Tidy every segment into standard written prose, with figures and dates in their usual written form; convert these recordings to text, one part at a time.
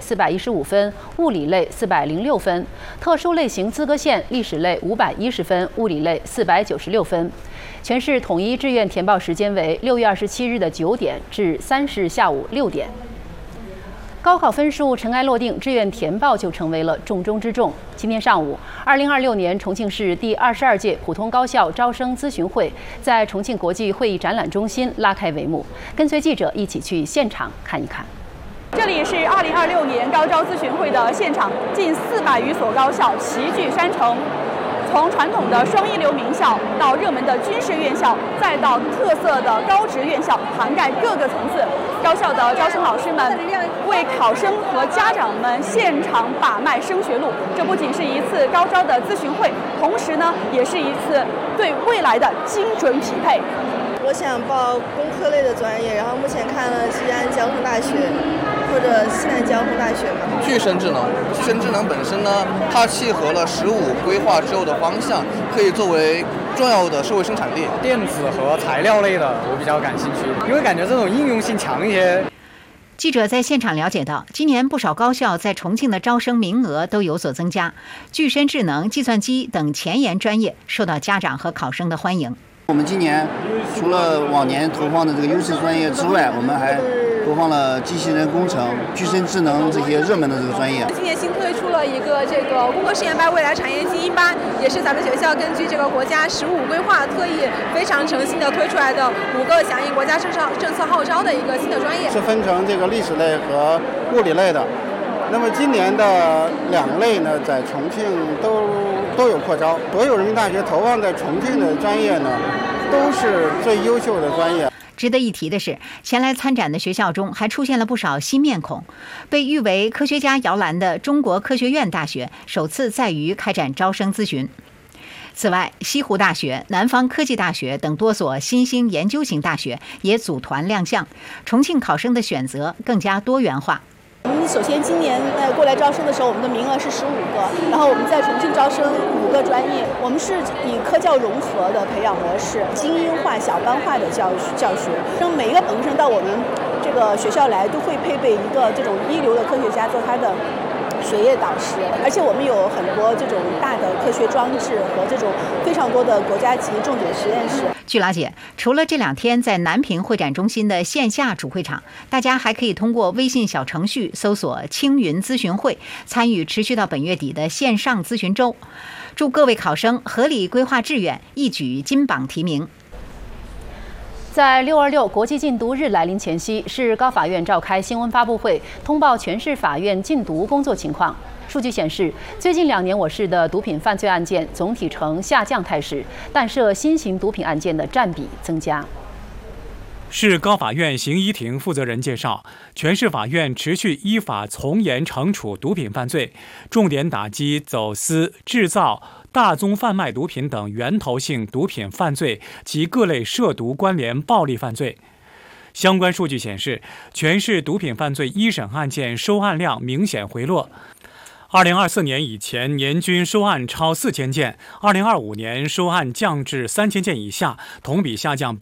415分，物理类406分，特殊类型资格线历史类510分，物理类496分。全市统一志愿填报时间为6月27日的9点至30日下午6点。高考分数尘埃落定，志愿填报就成为了重中之重。今天上午，2026年重庆市第22届普通高校招生咨询会在重庆国际会议展览中心拉开帷幕。跟随记者一起去现场看一看。 这里是2026年高招咨询会的现场，近400余所高校齐聚山城。从传统的双一流名校到热门的军事院校，再到特色的高职院校，涵盖各个层次。高校的招生老师们为考生和家长们现场把脉升学路。这不仅是一次高招的咨询会，同时呢，也是一次对未来的精准匹配。 我想报工科类的专业，然后目前看了西安交通大学或者西南交通大学嘛。 具身智能本身呢，它契合了15规划之后的方向，可以作为重要的社会生产力。 电子和材料类的我比较感兴趣，因为感觉这种应用性强一些。 记者在现场了解到，今年不少高校在重庆的招生名额都有所增加，具身智能、计算机等前沿专业受到家长和考生的欢迎。 我们今年除了往年投放的这个优势专业之外，我们还投放了机器人工程、具身智能这些热门的这个专业。 今年新推出了一个这个工科实验班未来产业精英班，也是咱们学校根据这个国家15规划特意非常诚心的推出来的5个响应国家政策号召的一个新的专业。 是分成这个历史类和物理类的。那么今年的2类呢，在重庆都有扩招。所有人民大学投放在重庆的专业呢，都是最优秀的专业。 值得一提的是，前来参展的学校中还出现了不少新面孔。被誉为科学家摇篮的中国科学院大学首次在渝开展招生咨询。此外，西湖大学、南方科技大学等多所新兴研究型大学也组团亮相，重庆考生的选择更加多元化。 首先，今年过来招生的时候，我们的名额是15个，然后我们在重庆招生5个专业。我们是以科教融合的培养模式，精英化、小班化的教学，让每一个本科生到我们这个学校来，都会配备一个这种一流的科学家做他的学业导师，而且我们有很多这种大的科学装置和这种非常多的国家级重点实验室。 据了解，除了这2天在南平会展中心的线下主会场，大家还可以通过微信小程序搜索青云咨询会，参与持续到本月底的线上咨询周。祝各位考生合理规划志愿，一举金榜题名。 在626国际禁毒日来临前夕，市高法院召开新闻发布会，通报全市法院禁毒工作情况。数据显示，最近2年我市的毒品犯罪案件总体呈下降态势，但涉新型毒品案件的占比增加。 市高法院刑一庭负责人介绍，全市法院持续依法从严惩处毒品犯罪，重点打击走私、制造、大宗贩卖毒品等源头性毒品犯罪及各类涉毒关联暴力犯罪。相关数据显示，全市毒品犯罪一审案件收案量明显回落。2024年以前年均收案超4000件，2025年收案降至3000件以下，同比下降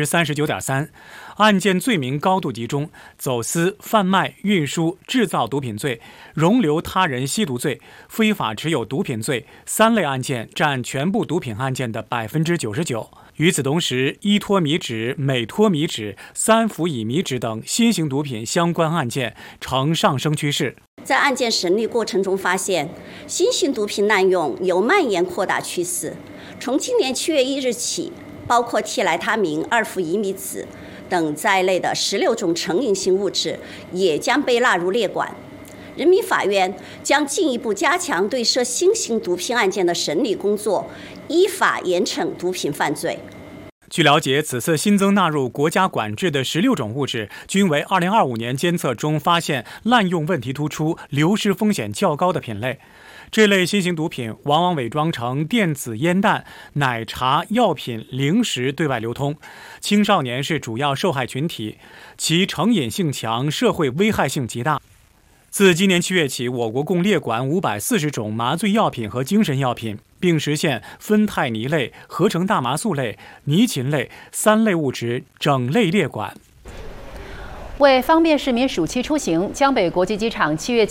39.3%。案件罪名高度集中，走私、贩卖、运输、制造毒品罪、容留他人吸毒罪、非法持有毒品罪3类案件占全部毒品案件的99%。与此同时，依托米脂、美托米脂、3氟乙醚酯等新型毒品相关案件呈上升趋势。 在案件审理过程中发现，新型毒品滥用有蔓延扩大趋势。从今年7月1日起，包括替莱他命、2氟乙醚酯等在内的16种成瘾性物质也将被纳入列管。人民法院将进一步加强对涉新型毒品案件的审理工作，依法严惩毒品犯罪。 据了解，此次新增纳入国家管制的16种物质，均为2025年监测中发现滥用问题突出、流失风险较高的品类。这类新型毒品往往伪装成电子烟弹、奶茶、药品、零食对外流通，青少年是主要受害群体，其成瘾性强，社会危害性极大。自今年7月起，我国共列管540种麻醉药品和精神药品，并实现酚酞尼类、合成大麻素类、尼嗪类3类物质整类列管。 为方便市民暑期出行，江北国际机场7月